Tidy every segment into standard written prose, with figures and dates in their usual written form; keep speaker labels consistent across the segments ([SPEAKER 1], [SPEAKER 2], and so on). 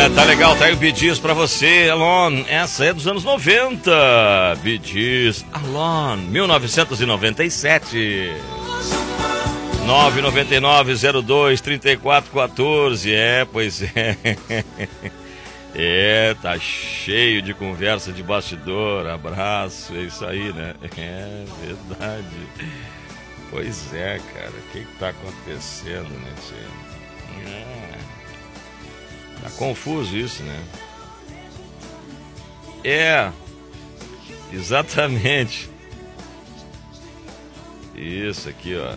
[SPEAKER 1] Tá legal, tá aí o Bee Gees pra você, Alone. Essa é dos anos 90. Bee Gees, Alone, 1997. 999-02-3414. Pois é. Tá cheio de conversa de bastidor. Abraço, é isso aí, né? É verdade. Pois é, cara. O que tá acontecendo, né, tio? Tá confuso isso, né? Exatamente. Isso aqui, ó.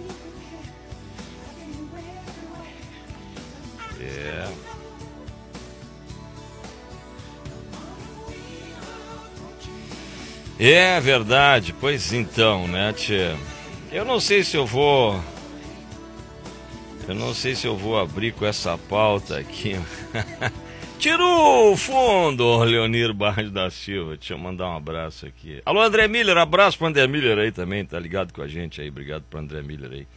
[SPEAKER 1] É verdade. Pois então, né, tia? Eu não sei se eu vou abrir com essa pauta aqui. Tirou o fundo, Leonir Barros da Silva. Deixa eu mandar um abraço aqui. Alô, André Miller, abraço pro André Miller aí também, tá ligado com a gente aí. Obrigado pro André Miller aí.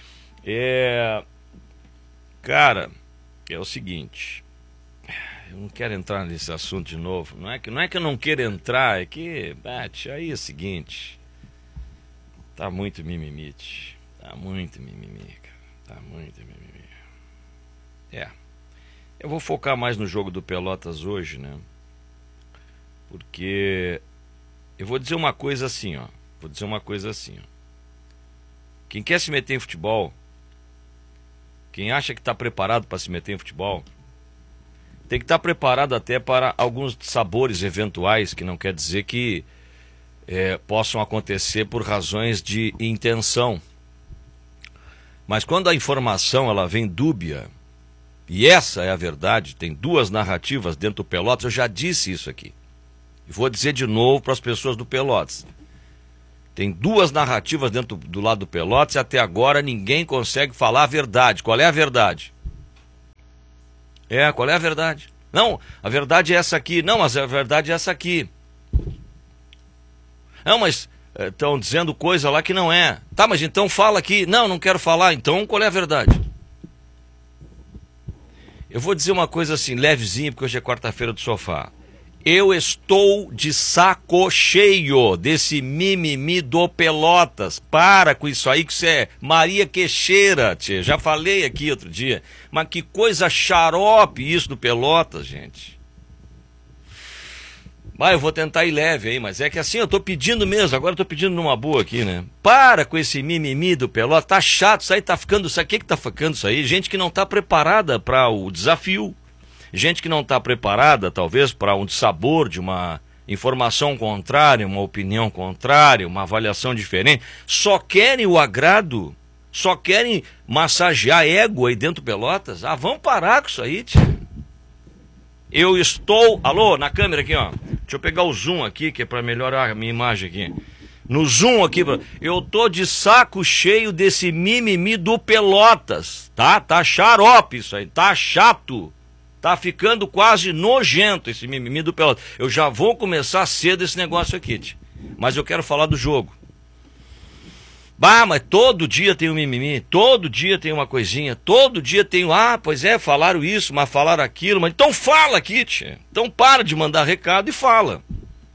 [SPEAKER 1] Cara, é o seguinte. Eu não quero entrar nesse assunto de novo. Não é que eu não quero entrar, é que, aí é o seguinte. Tá muito mimimi, cara. Tá muito mimimi. Eu vou focar mais no jogo do Pelotas hoje, né? Porque eu vou dizer uma coisa assim, ó. Quem quer se meter em futebol, quem acha que tá preparado para se meter em futebol, tem que estar preparado até para alguns sabores eventuais, que não quer dizer que possam acontecer por razões de intenção. Mas quando a informação ela vem dúbia, e essa é a verdade, tem duas narrativas dentro do Pelotas, eu já disse isso aqui. E vou dizer de novo para as pessoas do Pelotas. Tem duas narrativas dentro do lado do Pelotas e até agora ninguém consegue falar a verdade. Qual é a verdade? Qual é a verdade? Não, a verdade é essa aqui. Não, mas a verdade é essa aqui. Não, mas estão dizendo coisa lá que não é. Tá, mas então fala aqui. Não, não quero falar. Então qual é a verdade? Eu vou dizer uma coisa assim, levezinha, porque hoje é quarta-feira do sofá. Eu estou de saco cheio desse mimimi do Pelotas. Para com isso aí, que isso é Maria Queixeira, tia. Já falei aqui outro dia. Mas que coisa xarope isso do Pelotas, gente. Eu vou tentar ir leve aí, mas é que assim eu tô pedindo mesmo. Agora eu tô pedindo numa boa aqui, né? Para com esse mimimi do Pelotas. Tá chato isso aí, tá ficando isso aí. O que tá ficando isso aí? Gente que não tá preparada para o desafio. Gente que não está preparada, talvez, para um dissabor de uma informação contrária, uma opinião contrária, uma avaliação diferente. Só querem o agrado, só querem massagear ego aí dentro do Pelotas. Vamos parar com isso aí, tia. Eu estou... Alô, na câmera aqui, ó. Deixa eu pegar o zoom aqui, que é para melhorar a minha imagem aqui. No zoom aqui, eu tô de saco cheio desse mimimi do Pelotas, tá? Tá xarope isso aí, tá chato. Tá ficando quase nojento esse mimimi do Pelotas. Eu já vou começar cedo esse negócio aqui, tia. Mas eu quero falar do jogo. Mas todo dia tem um mimimi, todo dia tem uma coisinha, todo dia tem pois é, falaram isso, mas falaram aquilo, mas então fala aqui, tia. Então para de mandar recado e fala.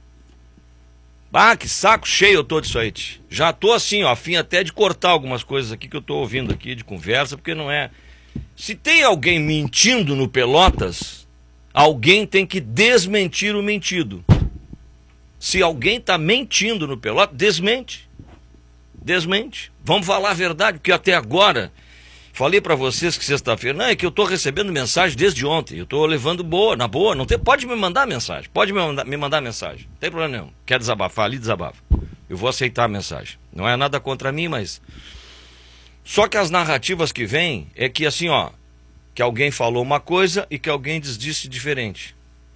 [SPEAKER 1] Que saco cheio eu tô disso aí, tia. Já tô assim, ó, a fim até de cortar algumas coisas aqui que eu tô ouvindo aqui de conversa, porque não é... Se tem alguém mentindo no Pelotas, alguém tem que desmentir o mentido. Se alguém está mentindo no Pelotas, desmente. Vamos falar a verdade, porque até agora, falei para vocês que sexta-feira, é que eu estou recebendo mensagem desde ontem, eu estou levando na boa, pode me mandar mensagem, me mandar mensagem, não tem problema nenhum. Quer desabafar ali, desabafa. Eu vou aceitar a mensagem. Não é nada contra mim, mas... Só que as narrativas que vêm é que assim, ó, que alguém falou uma coisa e que alguém disse diferente.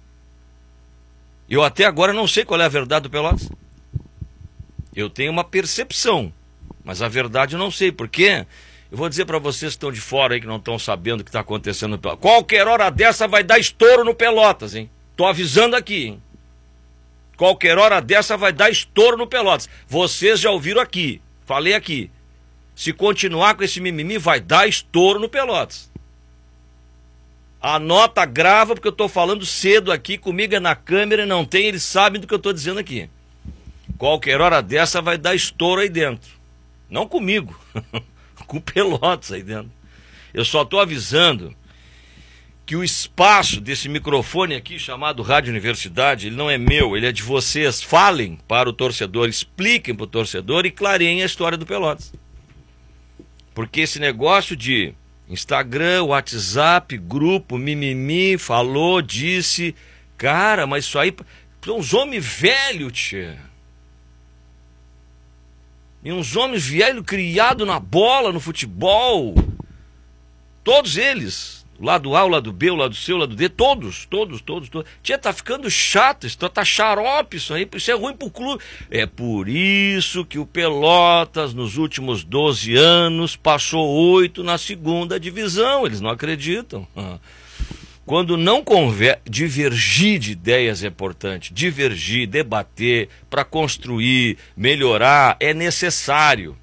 [SPEAKER 1] Eu até agora não sei qual é a verdade do Pelotas. Eu tenho uma percepção, mas a verdade eu não sei. Por quê? Eu vou dizer para vocês que estão de fora aí, que não estão sabendo o que está acontecendo no Pelotas. Qualquer hora dessa vai dar estouro no Pelotas, hein? Tô avisando aqui, hein? Qualquer hora dessa vai dar estouro no Pelotas. Vocês já ouviram aqui, falei aqui. Se continuar com esse mimimi, vai dar estouro no Pelotas. Anota, grava, porque eu tô falando cedo aqui, comigo é na câmera e não tem, eles sabem do que eu tô dizendo aqui. Qualquer hora dessa vai dar estouro aí dentro. Não comigo, com Pelotas aí dentro. Eu só tô avisando que o espaço desse microfone aqui, chamado Rádio Universidade, ele não é meu, ele é de vocês. Falem para o torcedor, expliquem para o torcedor e clareiem a história do Pelotas. Porque esse negócio de Instagram, WhatsApp, grupo, mimimi, falou, disse... Cara, mas isso aí... São uns homens velhos, tchê. E uns homens velhos criados na bola, no futebol. Todos eles... O lado A, o lado B, o lado C, o lado D, todos. Tia, tá ficando chato, tá xarope isso aí, isso é ruim pro clube. É por isso que o Pelotas, nos últimos 12 anos, passou 8 na segunda divisão, eles não acreditam. Quando não divergir de ideias é importante, divergir, debater, para construir, melhorar, é necessário.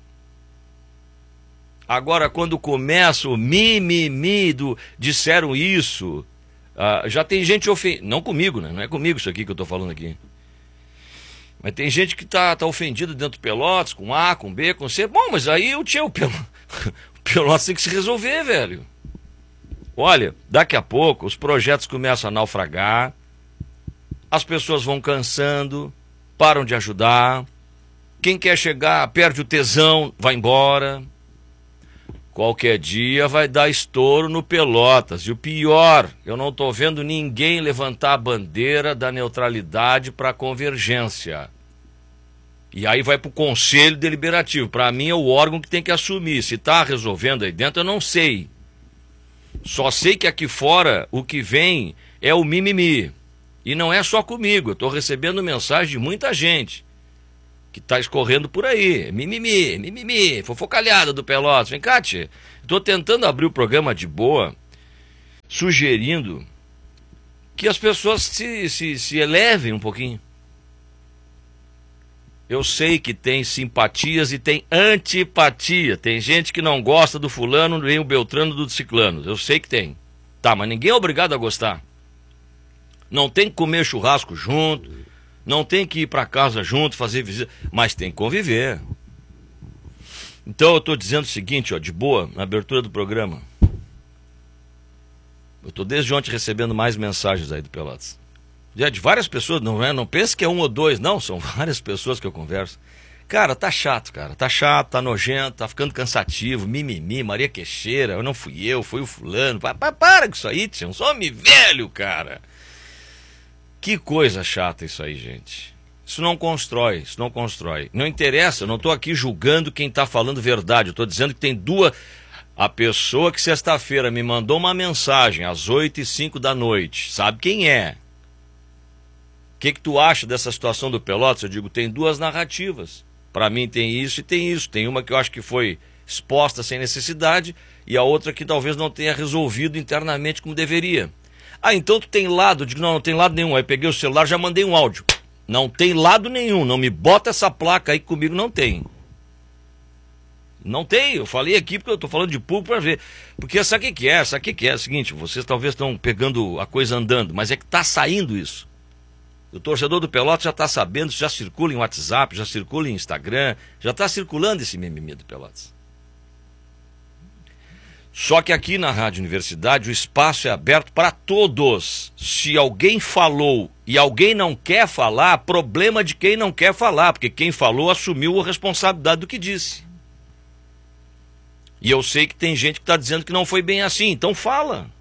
[SPEAKER 1] Agora, quando começa o mimimi disseram isso, já tem gente ofendida. Não comigo, né? Não é comigo isso aqui que eu estou falando aqui. Mas tem gente que tá ofendido dentro do Pelotas, com A, com B, com C. Bom, mas aí o Pelotas tem que se resolver, velho. Olha, daqui a pouco os projetos começam a naufragar, as pessoas vão cansando, param de ajudar. Quem quer chegar, perde o tesão, vai embora. Qualquer dia vai dar estouro no Pelotas. E o pior, eu não estou vendo ninguém levantar a bandeira da neutralidade para a convergência. E aí vai para o Conselho Deliberativo. Para mim é o órgão que tem que assumir. Se está resolvendo aí dentro, eu não sei. Só sei que aqui fora o que vem é o mimimi. E não é só comigo. Eu estou recebendo mensagem de muita gente que está escorrendo por aí. Mimimi, fofocalhada do Pelotas. Vem cá, tia. Estou tentando abrir o programa de boa, sugerindo que as pessoas se elevem um pouquinho. Eu sei que tem simpatias e tem antipatia. Tem gente que não gosta do fulano, nem o Beltrano do ciclano. Eu sei que tem. Tá, mas ninguém é obrigado a gostar. Não tem que comer churrasco junto. Não tem que ir para casa junto, fazer visita, mas tem que conviver. Então eu estou dizendo o seguinte, ó, de boa, na abertura do programa. Eu estou desde ontem recebendo mais mensagens aí do Pelotas. De várias pessoas, não pense que é um ou dois, não, são várias pessoas que eu converso. Cara, tá chato, tá nojento, tá ficando cansativo, mimimi, Maria Queixeira, não fui eu, foi o fulano. Para com isso aí, tia, um homem velho, cara. Que coisa chata isso aí, gente. Isso não constrói. Não interessa, eu não estou aqui julgando quem está falando verdade. Eu estou dizendo que tem duas... A pessoa que sexta-feira me mandou uma mensagem às 8h05 da noite, sabe quem é? O que tu acha dessa situação do Pelotas? Eu digo, tem duas narrativas. Para mim tem isso e tem isso. Tem uma que eu acho que foi exposta sem necessidade e a outra que talvez não tenha resolvido internamente como deveria. Ah, então tu tem lado? Eu digo, não tem lado nenhum. Aí peguei o celular, já mandei um áudio. Não tem lado nenhum, não me bota essa placa aí comigo, não tem. Não tem, eu falei aqui porque eu tô falando de público para ver. Porque sabe o que é? É o seguinte, vocês talvez estão pegando a coisa andando, mas é que tá saindo isso. O torcedor do Pelotas já tá sabendo, já circula em WhatsApp, já circula em Instagram, já tá circulando esse mimimi do Pelotas. Só que aqui na Rádio Universidade o espaço é aberto para todos. Se alguém falou e alguém não quer falar, problema de quem não quer falar, porque quem falou assumiu a responsabilidade do que disse. E eu sei que tem gente que está dizendo que não foi bem assim, então fala.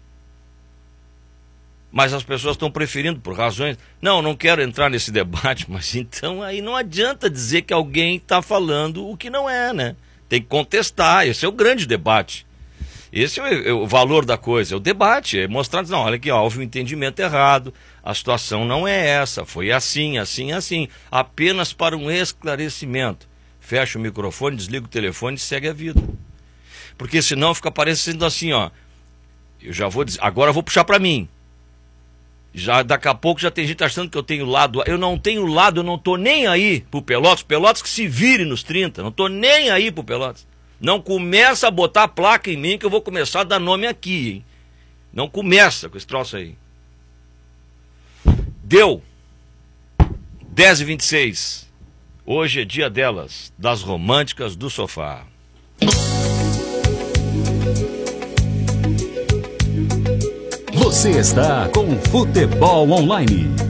[SPEAKER 1] Mas as pessoas estão preferindo por razões... Não quero entrar nesse debate, mas então aí não adianta dizer que alguém está falando o que não é, né? Tem que contestar, esse é o grande debate. Esse é o valor da coisa, é o debate, é mostrar, não, olha aqui, ó, houve um entendimento errado, a situação não é essa, foi assim, apenas para um esclarecimento. Fecha o microfone, desliga o telefone e segue a vida. Porque senão fica parecendo assim, ó, eu já vou dizer, agora eu vou puxar para mim. Já daqui a pouco já tem gente achando que eu tenho lado, eu não tenho lado, eu não tô nem aí pro Pelotas que se vire nos 30, não tô nem aí pro Pelotas. Não começa a botar placa em mim que eu vou começar a dar nome aqui, hein? Não começa com esse troço aí. Deu 10h26. Hoje é dia delas, das românticas do sofá.
[SPEAKER 2] Você está com Futebol Online.